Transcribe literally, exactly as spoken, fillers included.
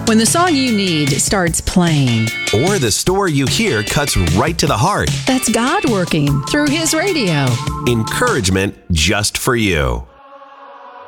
When the song you need starts playing, or the story you hear cuts right to the heart. that's God working through His radio. Encouragement just for you.